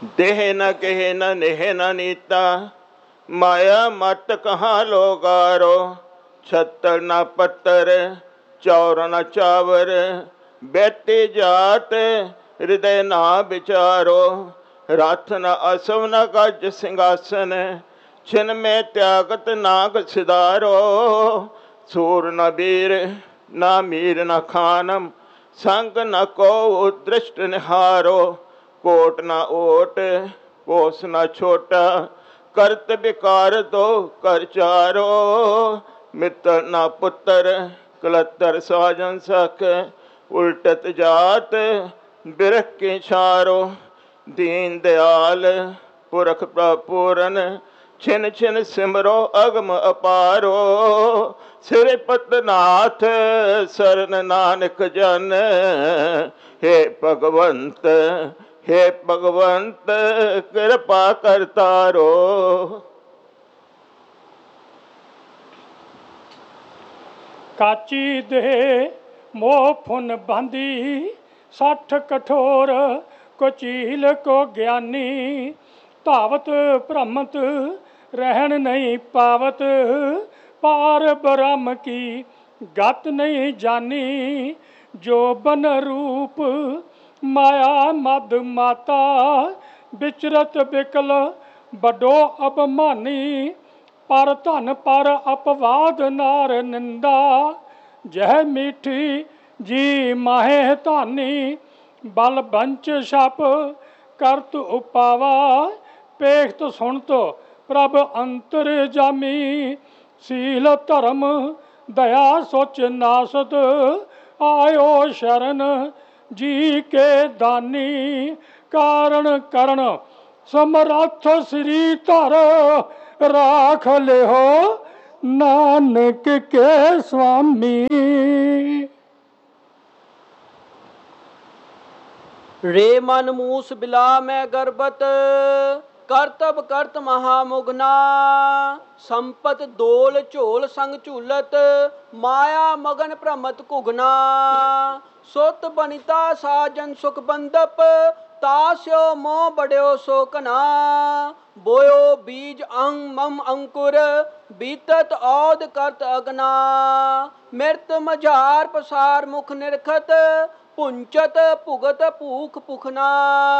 देह न कहे न नेह न नीता, माया मत कहाँ लोगारो। छत्तर न पत्तर चौर न चावर, बैठे जात हृदय ना विचारो। रथ न असव न गज सिंहासन, छिन में त्यागत नाग सिधारो। सूर न वीर न मीर न खानम, संग न को दृष्ट निहारो। कोट न ओट पोस न छोटा, करत विकार दो कर चारो। मित्र न पुत्र कलतर साजन सख, उल्टत जात बिरख के छारो। दीन दयाल पुरख पूरन, छिन छिन सिमरो अगम अपारो। सिरपत नाथ सरन नानक जन, हे भगवंत हे भगवंत कृपा करतारो। काची दे मोह फुन बांधी, 60 कठोर कुचील को ज्ञानी। धावत भ्रमत रहन नहीं पावत, पार ब्रह्म की गत नहीं जानी। जो बन रूप माया मद माता, विचरत बिकल बडो अबमानी। पर धन पर अपवाद नार निंदा, जह मीठी जी माहे धानी। बल बंच छप करत उपावा, पेखत सुनत प्रभ अंतर जामी। सील धर्म दया सोच नासत, आयो शरण जी के दानी। कारण करण समरथ श्री धर, राख ले हो नानक के स्वामी। रे मन मूस बिला मैं गर्भत, करतब करत महामुगना। संपत दोल झोल संग झूलत, माया मगन भ्रमत घुगना। सुत बनिता साजन सुख बंदप, तास्यो मोह बड़्यो सो कना। बोयो बीज अंग मम अंकुर, बीतत औद करत अगना। मृत मझार पसार मुख निरखत, पुंचत भुगत भूख पुखना।